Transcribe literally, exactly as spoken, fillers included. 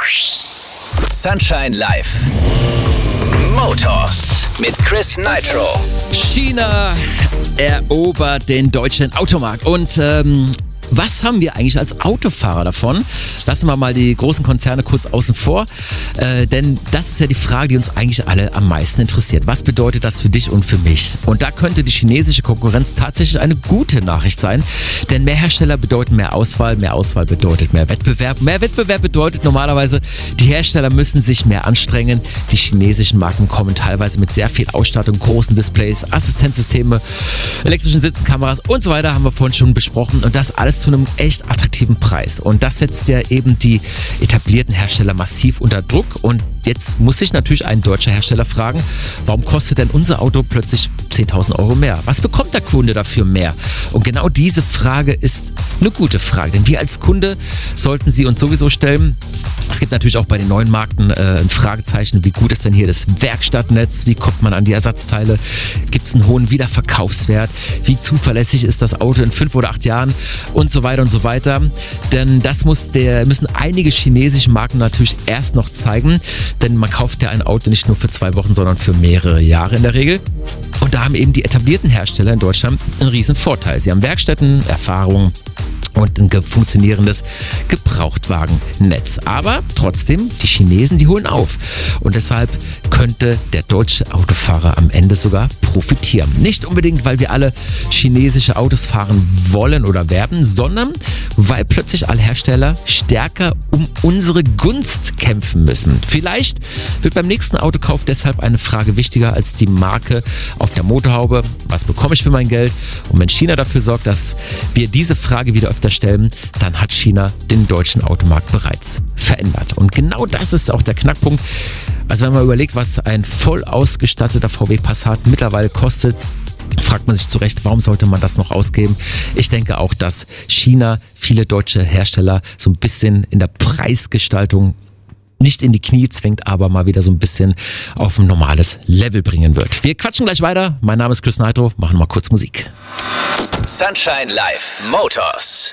Sunshine Live. Motors mit Chris Nitro. China erobert den deutschen Automarkt. Und ähm, was haben wir eigentlich als Autofahrer davon? Lassen wir mal die großen Konzerne kurz außen vor. Äh, denn das ist ja die Frage, die uns eigentlich alle am meisten interessiert. Was bedeutet das für dich und für mich? Und da könnte die chinesische Konkurrenz tatsächlich eine gute Nachricht sein. Denn mehr Hersteller bedeuten mehr Auswahl. Mehr Auswahl bedeutet mehr Wettbewerb. Mehr Wettbewerb bedeutet normalerweise, die Hersteller müssen sich mehr anstrengen. Die chinesischen Marken kommen teilweise mit sehr viel Ausstattung, großen Displays, Assistenzsysteme, elektrischen Sitzen, Kameras und so weiter, haben wir vorhin schon besprochen. Und das alles zu einem echt attraktiven Preis. Und das setzt ja eben die etablierten Hersteller massiv unter Druck. Und jetzt muss sich natürlich ein deutscher Hersteller fragen, warum kostet denn unser Auto plötzlich zehntausend Euro mehr? Was bekommt der Kunde dafür mehr? Und genau diese Frage ist eine gute Frage, denn wir als Kunde sollten sie uns sowieso stellen. Es gibt natürlich auch bei den neuen Marken äh, ein Fragezeichen, wie gut ist denn hier das Werkstattnetz? Wie kommt man an die Ersatzteile? Gibt es einen hohen Wiederverkaufswert? Wie zuverlässig ist das Auto in fünf oder acht Jahren? Und so weiter und so weiter. Denn das muss der, müssen einige chinesische Marken natürlich erst noch zeigen. Denn man kauft ja ein Auto nicht nur für zwei Wochen, sondern für mehrere Jahre in der Regel. Und da haben eben die etablierten Hersteller in Deutschland einen riesen Vorteil. Sie haben Werkstätten, Erfahrung und ein funktionierendes Gebrauchtwagennetz. Aber trotzdem, die Chinesen, die holen auf. Und deshalb könnte der deutsche Autofahrer am Ende sogar profitieren. Nicht unbedingt, weil wir alle chinesische Autos fahren wollen oder werben, sondern weil plötzlich alle Hersteller stärker um unsere Gunst kämpfen müssen. Vielleicht wird beim nächsten Autokauf deshalb eine Frage wichtiger als die Marke auf der Motorhaube. Was bekomme ich für mein Geld? Und wenn China dafür sorgt, dass wir diese Frage wieder öfter stellen, dann hat China den deutschen Automarkt bereits verändert. Und genau das ist auch der Knackpunkt. Also wenn man überlegt, was ein voll ausgestatteter V W Passat mittlerweile kostet, fragt man sich zu Recht, warum sollte man das noch ausgeben? Ich denke auch, dass China viele deutsche Hersteller so ein bisschen in der Preisgestaltung nicht in die Knie zwingt, aber mal wieder so ein bisschen auf ein normales Level bringen wird. Wir quatschen gleich weiter. Mein Name ist Chris Nitro. Machen mal kurz Musik. Sunshine Live. Motors.